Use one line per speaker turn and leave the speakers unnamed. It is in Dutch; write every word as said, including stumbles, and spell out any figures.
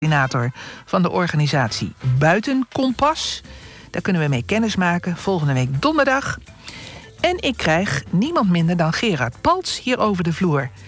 coördinator van de organisatie Buitenkompas. Daar kunnen we mee kennismaken volgende week donderdag. En ik krijg niemand minder dan Gerard Paltz hier over de vloer.